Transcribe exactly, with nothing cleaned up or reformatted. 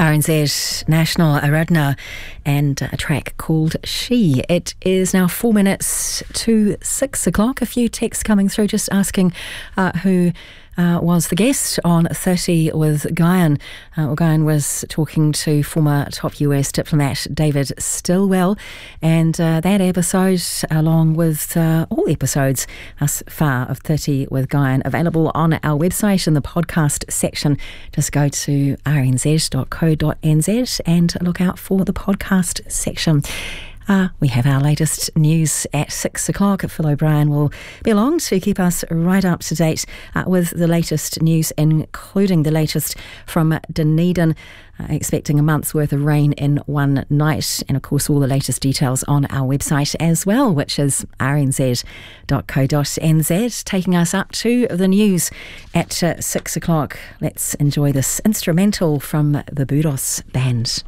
R N Z National Aradna and a track called She. It is now four minutes to six o'clock. A few texts coming through just asking uh, who Uh, was the guest on thirty with Guyan. Uh, well, Guyan was talking to former top U S diplomat David Stilwell, and uh, that episode, along with uh, all episodes thus far of thirty with Guyan, available on our website in the podcast section. Just go to r n z dot co dot n z and look out for the podcast section. Uh, we have our latest news at six o'clock. Phil O'Brien will be along to keep us right up to date uh, with the latest news, including the latest from Dunedin, uh, expecting a month's worth of rain in one night. And of course, all the latest details on our website as well, which is r n z dot co dot n z, taking us up to the news at uh, six o'clock. Let's enjoy this instrumental from the Budos Band.